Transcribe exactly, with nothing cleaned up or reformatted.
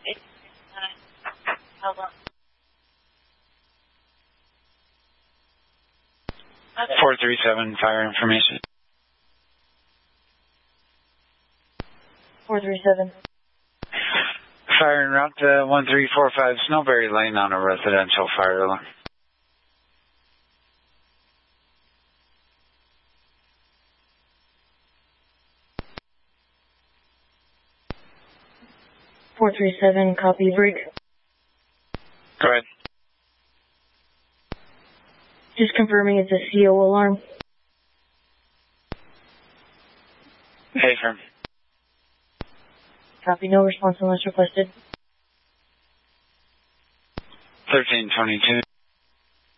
four three seven, fire information. four three seven. Fire en route to one three four five Snowberry Lane on a residential fire alarm. four three seven, copy, break. Go ahead. Just confirming it's a C O alarm. Hey, firm. Copy, no response unless requested. thirteen twenty-two.